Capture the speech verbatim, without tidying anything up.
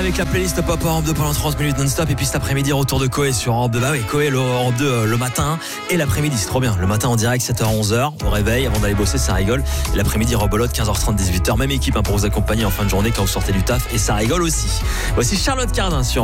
avec la playlist Pop Europe deux pendant trente minutes non-stop. Et puis cet après-midi, retour de Coé sur Europe deux. Bah oui, Coé, Europe deux le matin et l'après-midi, c'est trop bien. Le matin en direct, sept heures onze heures, au réveil, avant d'aller bosser, ça rigole. Et l'après-midi, rebelote, quinze heures trente, dix-huit heures. Même équipe hein, pour vous accompagner en fin de journée quand vous sortez du taf. Et ça rigole aussi. Voici Charlotte Cardin sur